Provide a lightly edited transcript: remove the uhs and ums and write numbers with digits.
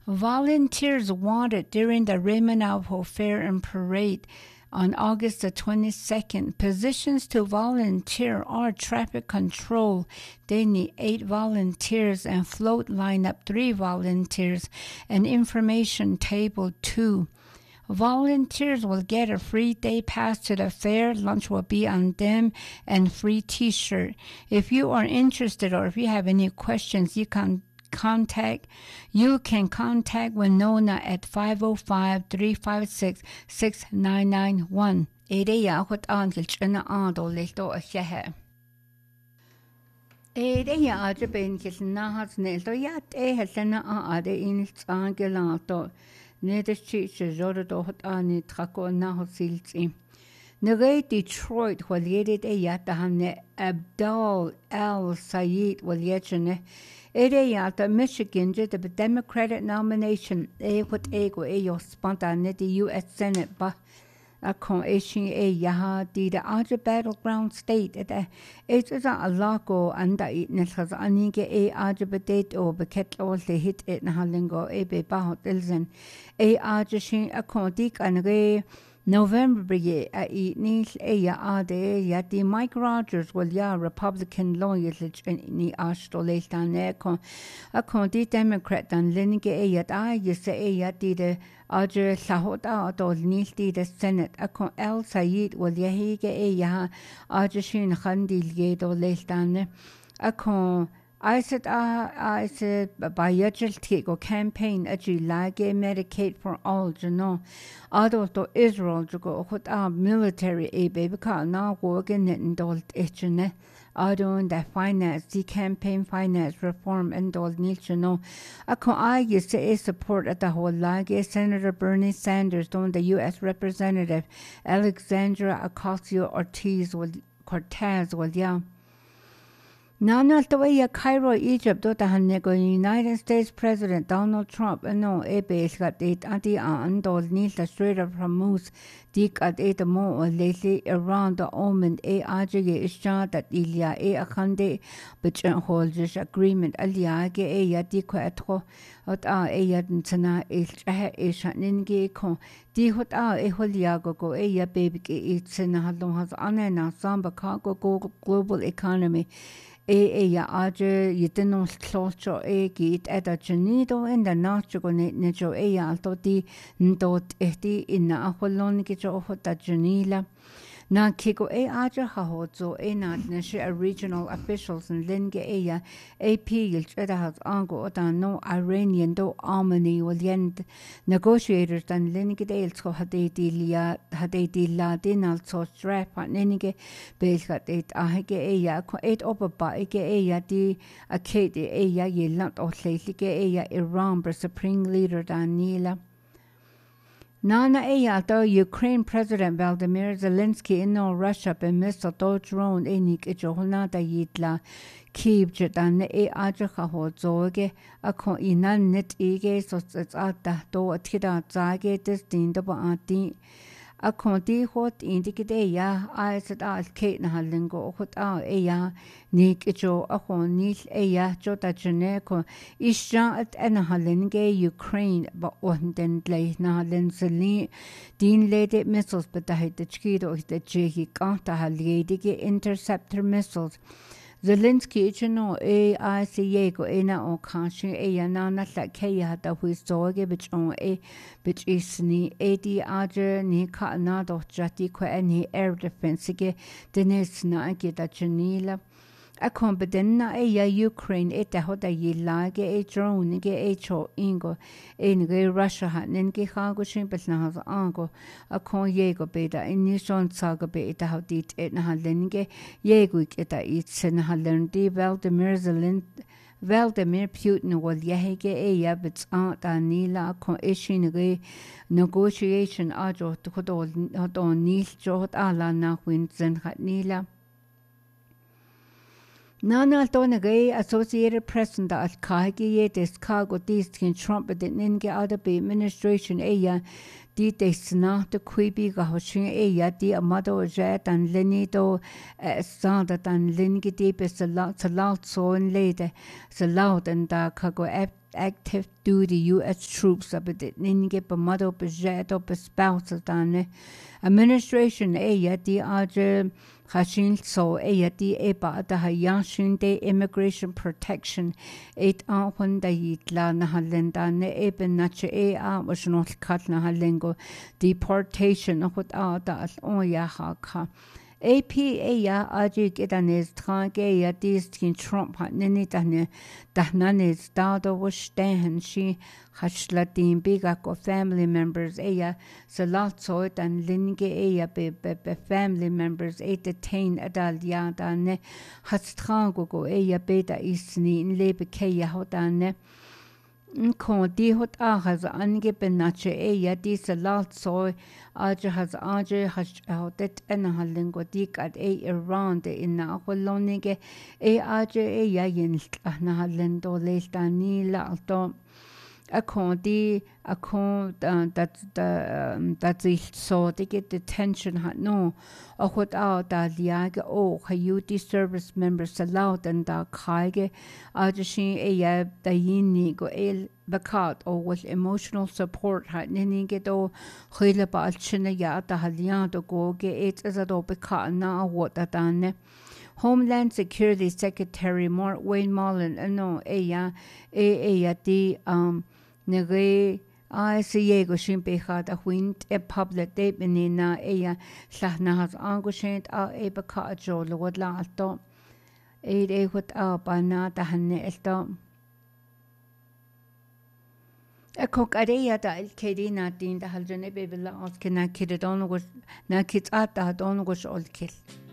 Volunteers wanted during the Remanaupo Fair and Parade on August the 22nd. Positions to volunteer are traffic control. They need 8 volunteers, and float lineup 3 volunteers, and information table 2. Volunteers will get a free day pass to the fair. Lunch will be on them, and free t-shirt. If you are interested or if you have any questions, you can contact Winona at 505-356-6991. Ereya hot angilchna ado lehto ahehe. Ereya ajaben kilna has nelto yat helena ade in angelato. Nederstreets zordo hot ani trako na hosilti. Nere Detroit waliedet yatahane Abdul Al Sayed walietjene. Yata Michigan did the Democratic nomination what ego yo spontane the US Senate ba a con yaha the other battleground state it is a lago and it has anige ajabedate or beket all the hit it halingo be bahot ilzen ajashin a condic and re November ye nil ade yati Mike Rogers will Republican lawyer ni astolestan a condi Democrat and linige you say yati the aja sahota or nilti the Senate a con El Sayed will yahige ajashin handil yedo lestan a con I said by take or campaign like Medicaid for all, Although to Israel to go what our military baby because now working it and all itching doing the finance, the campaign finance reform and all need to know. I used to support at the whole like Senator Bernie Sanders, doing the U.S. Representative Alexandra Ocasio-Cortez will Nana the Cairo, Egypt, United States President Donald Trump, no ebes got it anti andol nil the Strait of Hormuz, dik at it more lately around the omen ajage is that Ilya akande, but holds agreement aliage yadiko atro, at yadantana is ninge con, di hot holiago go baby it's in halong has anena samba cargo global economy. Aja yitinos clocho git at a genido and the nachogonate nejo alto di ndot in a holonikijo hota genila. Na kiko aja hahozo not neshe regional officials and linge AP yilcheda has ango otan no Iranian do Armani will end negotiators than linge delsko hade la dinal so strap on ninge beskat it ahege ko et oba ege di akade yilant or lately Iran supreme leader Danila. Nana though Ukraine President Vladimir Zelensky in Russia and missile drone enik ijohonada yitla Kiev jetan aja zoge a con inan net ege so it's at do atida zage destin double anti a conti hot indicate I said Kate na halingo hot nik ijo a honil jota geneco isha at halinge Ukraine but one den lay na lenseli din lady missiles but the hit the chido the jiki ganta haliedige interceptor missiles. Zelensky AICA go ena o kanshi nana la kaya da huizoge which is ni aja ni ka na do jati ko any air defense ge denes na ge da janila a competena Ukraine eta hoda yilage drone ge ho ingo in Russia hat nen ge hago simpel na has ango a kon yego beta in nison saga beta how dit et na halenge yego eta itsen halen di Vladimir Putin will yahege but nila kon ishin negotiation ajo to hodon nil jot ala na winzen hat nila. Nana Donagay Associated Press and the Alkagi, this cargo diskin Trump, but the Ninga Adabe administration, di desna de quibi ga hoshin ya di amado jet and lenido sanda dan lingi di bis a lot so in lede so loud and da kago active duty US troops but ninge bamado bejet op spouse dan administration ya di aje Hashin so di eba da hayashin de immigration protection it when da yitla na halenda ne eben nache was not cut na halengo deportation what da on ya ha AP ya aji gedanes trage ya diskin Trump hat nini dahnanes dado was stehen she hashlatin biga ko family members ya salat so dan linge ya be family members detain adal ya dan hastrango go ya beta isni in lebe ke ya hodan Kon di hot has angeben nache ya di salat so aje has hotet en halingo dik at Iran de in na holonige aje ya yin na halendo lestani la to a kon that sich so die detention hat no auch hat da liage hayuti service members allowed and da kaige aje ya da yini go bekat with emotional support hat nini do khile ba chine ya da halian do go ge it is do bekat na what da dan Homeland Security Secretary Mark Wayne Mullen no ya di nege ICA go shimpe da wind a public de benina llahna has angushent beka jo lo la alto what bana da hanne elto Kokarea da el kedina din da haljane be vela askena kidon go na kit at da don go olkil